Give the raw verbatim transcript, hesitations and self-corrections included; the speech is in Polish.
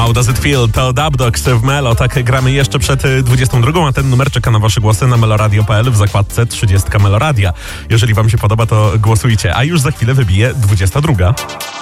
How Does It Feel? To Dub Dogs w Melo. Tak gramy jeszcze przed dwudziestą drugą, a ten numer czeka na wasze głosy na meloradio kropka p l w zakładce trzydziestka Meloradia. Jeżeli wam się podoba, to głosujcie, a już za chwilę wybije dwudziesta druga.